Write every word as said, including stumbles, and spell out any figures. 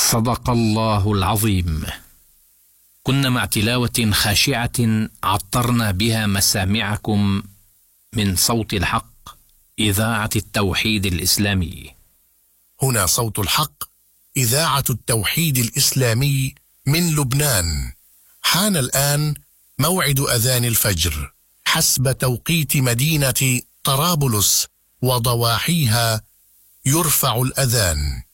صدق الله العظيم. كنا مع تلاوة خاشعة عطرنا بها مسامعكم من صوت الحق، إذاعة التوحيد الإسلامي. هنا صوت الحق، إذاعة التوحيد الإسلامي من لبنان. حان الآن موعد أذان الفجر حسب توقيت مدينة طرابلس وضواحيها. يرفع الأذان.